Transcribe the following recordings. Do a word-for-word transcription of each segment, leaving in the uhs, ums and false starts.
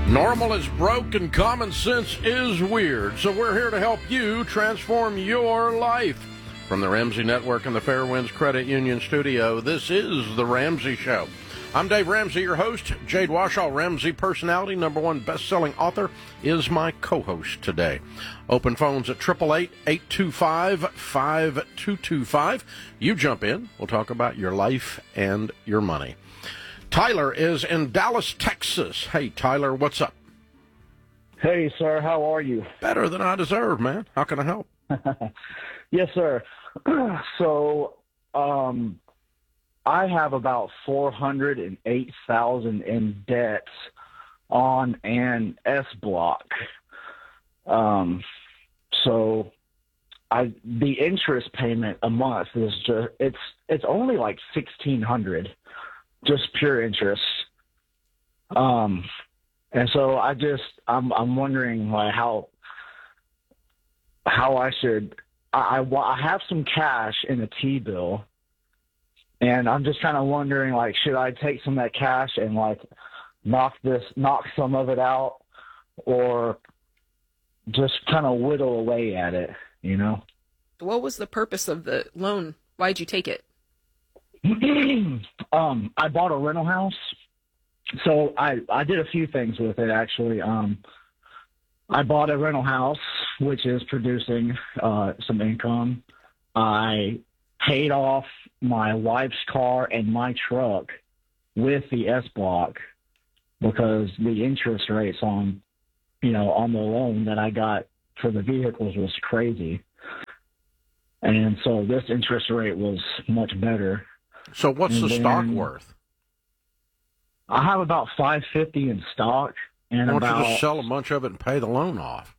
Normal is broke and common sense is weird, so we're here to help you transform your life. From the Ramsey Network and the Fairwinds Credit Union studio, this is The Ramsey Show. I'm Dave Ramsey, your host. Jade Warshaw, Ramsey personality, number one best-selling author, is my co-host today. Open phones at eight eight eight, eight two five, five two two five. You jump in. We'll talk about your life and your money. Tyler is in Dallas, Texas. Hey, Tyler, what's up? Hey, sir, how are you? Better than I deserve, man. How can I help? Yes, sir. So, um, I have about four hundred eight thousand dollars in debts on an S block. Um, so I, the interest payment a month is just, it's, it's only like sixteen hundred dollars. Just pure interest. Um, and so I just, I'm, I'm wondering like how, how I should, I, I, I have some cash in a T-bill, and I'm just kind of wondering, like, should I take some of that cash and like knock this, knock some of it out, or just kind of whittle away at it, you know? What was the purpose of the loan? Why'd you take it? um, I bought a rental house. So I, I did a few things with it, actually. Um, I bought a rental house, which is producing uh, some income. I paid off my wife's car and my truck with the S block because the interest rates on, you know, on the loan that I got for the vehicles was crazy. And so this interest rate was much better. So what's and the stock worth? I have about five hundred fifty dollars in stock. And Why don't about, you just sell a bunch of it and pay the loan off?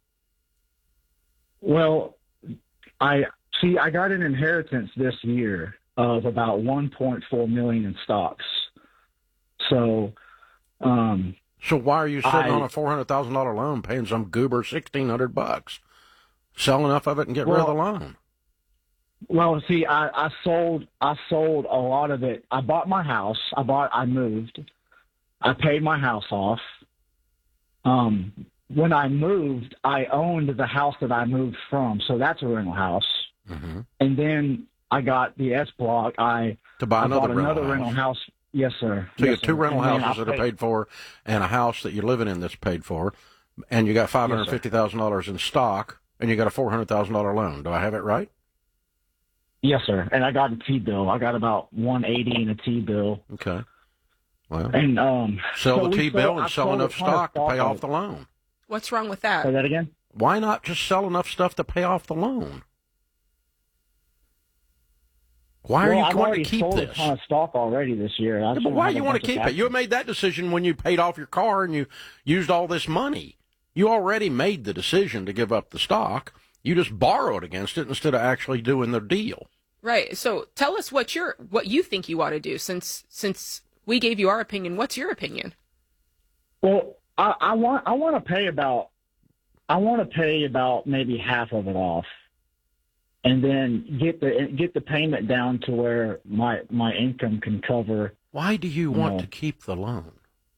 Well, I see, I got an inheritance this year of about one point four million dollars in stocks. So, um, so why are you sitting I, on a four hundred thousand dollars loan paying some goober sixteen hundred bucks? Sell enough of it and get well, rid of the loan. Well, see, I, I sold, I sold a lot of it. I bought my house. I bought, I moved. I paid my house off. Um, when I moved, I owned the house that I moved from. So that's a rental house. Mm-hmm. And then I got the S block. I, to buy I another, bought rental, another house. rental house. Yes, sir. So yes, you have two sir. rental and houses that paid, are paid for and a house that you're living in that's paid for. And you got five hundred fifty thousand dollars yes, in stock and you got a four hundred thousand dollars loan. Do I have it right? Yes, sir. And I got a T-bill. I got about one hundred eighty in a T-bill. Okay. Well, and um, sell so the T-bill and I sell enough stock to pay off the loan. What's wrong with that? Say that again? Why not just sell enough stuff to pay off the loan? Why well, are you I've going to keep sold this? A ton of stock already this year. Yeah, but why do you want to keep it? You made that decision when you paid off your car and you used all this money. You already made the decision to give up the stock. You just borrowed against it instead of actually doing the deal. Right. So tell us what you're, what you think you ought to do. Since since we gave you our opinion, what's your opinion? Well, I, I want I want to pay about I want to pay about maybe half of it off, and then get the get the payment down to where my my income can cover. Why do you, you want know. to keep the loan?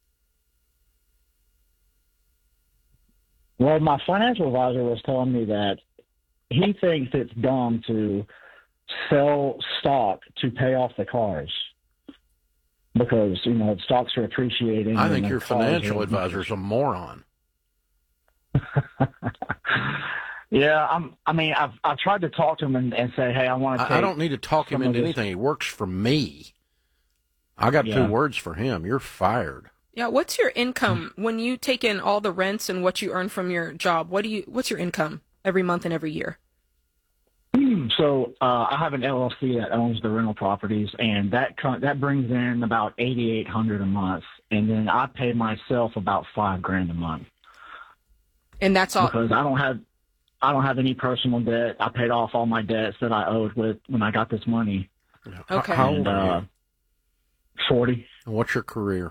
Well, my financial advisor was telling me that he thinks it's dumb to sell stock to pay off the cars because, you know, stocks are appreciating. I think your financial advisor is a moron. Yeah, I'm, I mean, I've I've tried to talk to him and, and say, hey, I want to take I don't need to talk him into anything. He works for me. I got yeah. two words for him. You're fired. Yeah, what's your income when you take in all the rents and what you earn from your job? What do you? What's your income every month and every year? So uh, I have an L L C that owns the rental properties, and that that brings in about eighty-eight hundred dollars a month, and then I pay myself about five grand a month. And that's all because I don't have I don't have any personal debt. I paid off all my debts that I owed with when I got this money. Okay. How old and, are uh, you? forty. And what's your career?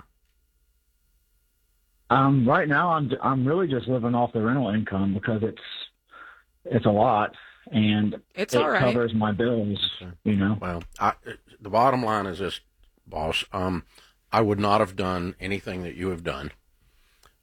Um, right now, I'm I'm really just living off the rental income because it's it's a lot, and it's it all right. covers my bills. Okay. You know. Well, I, the bottom line is this, boss. Um, I would not have done anything that you have done.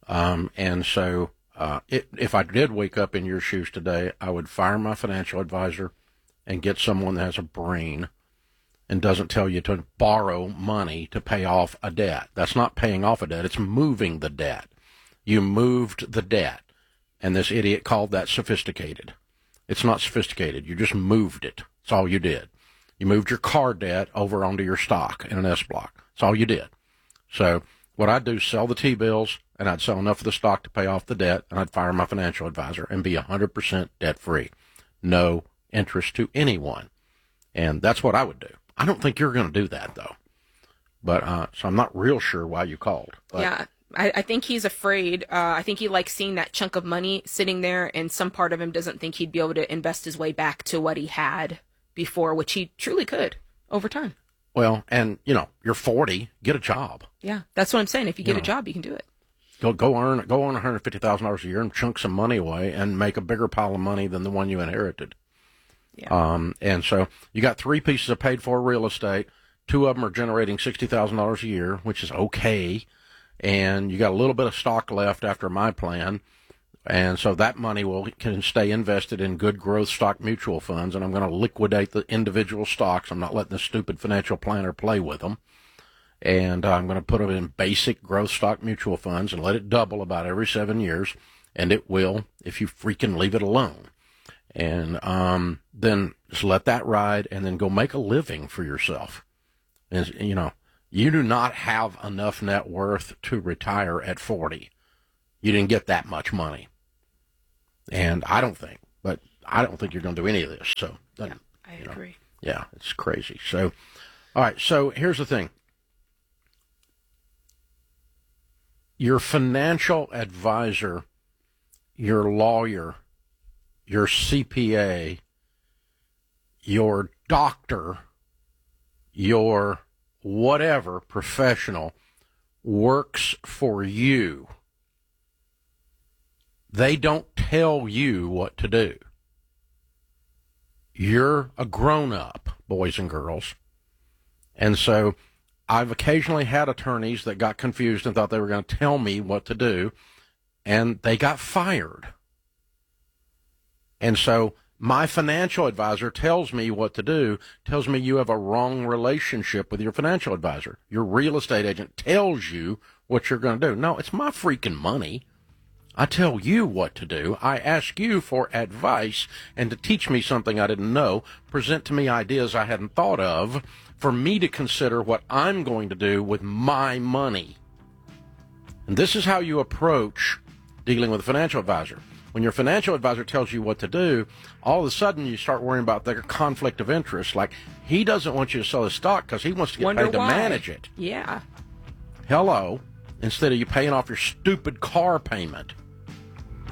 Um, and so uh, it, if I did wake up in your shoes today, I would fire my financial advisor and get someone that has a brain and doesn't tell you to borrow money to pay off a debt. That's not paying off a debt. It's moving the debt. You moved the debt. And this idiot called that sophisticated. It's not sophisticated. You just moved it. That's all you did. You moved your car debt over onto your stock in an S block. That's all you did. So what I'd do is sell the T-bills, and I'd sell enough of the stock to pay off the debt, and I'd fire my financial advisor and be one hundred percent debt-free. No interest to anyone. And that's what I would do. I don't think you're going to do that, though. But uh, so I'm not real sure why you called. But. Yeah, I, I think he's afraid. Uh, I think he likes seeing that chunk of money sitting there, and some part of him doesn't think he'd be able to invest his way back to what he had before, which he truly could over time. Well, and, you know, you're forty, get a job. Yeah, that's what I'm saying. If you get you know, a job, you can do it. Go go earn go earn one hundred fifty thousand dollars a year and chunk some money away and make a bigger pile of money than the one you inherited. Yeah. Um, and so you got three pieces of paid for real estate. Two of them are generating sixty thousand dollars a year, which is okay. And you got a little bit of stock left after my plan. And so that money will can stay invested in good growth stock mutual funds. And I'm going to liquidate the individual stocks. I'm not letting the stupid financial planner play with them. And I'm going to put them in basic growth stock mutual funds and let it double about every seven years. And it will if you freaking leave it alone. And um, then just let that ride and then go make a living for yourself. And, you know, you do not have enough net worth to retire at forty. You didn't get that much money. And I don't think, but I don't think you're going to do any of this. So, Yeah, I you know, agree. yeah, it's crazy. So, all right, so here's the thing. Your financial advisor, your lawyer, your C P A, your doctor, your whatever professional works for you. They don't tell you what to do. You're a grown-up, boys and girls. And so I've occasionally had attorneys that got confused and thought they were going to tell me what to do, and they got fired. And so my financial advisor tells me what to do, tells me you have a wrong relationship with your financial advisor. Your real estate agent tells you what you're going to do. No, it's my freaking money. I tell you what to do. I ask you for advice and to teach me something I didn't know, present to me ideas I hadn't thought of, for me to consider what I'm going to do with my money. And this is how you approach dealing with a financial advisor. When your financial advisor tells you what to do, all of a sudden you start worrying about their conflict of interest. Like, he doesn't want you to sell his stock because he wants to get Wonder paid why. to manage it. Yeah. Hello. Instead of you paying off your stupid car payment.